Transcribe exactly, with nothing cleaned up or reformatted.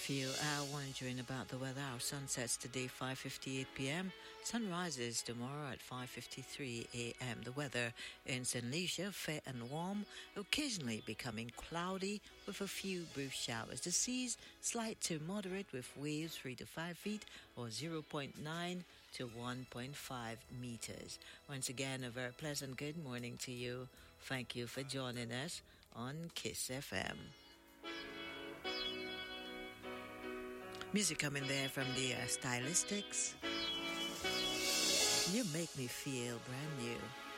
If you are wondering about the weather, our sun sets today five fifty-eight p.m. Sun rises tomorrow at five fifty-three a.m. The weather in Saint Lucia, fair and warm, occasionally becoming cloudy with a few brief showers. The seas slight to moderate with waves three to five feet or zero point nine to one point five meters. Once again, a very pleasant good morning to you. Thank you for joining us on Kiss F M. Music coming there from the uh, Stylistics. You make me feel brand new.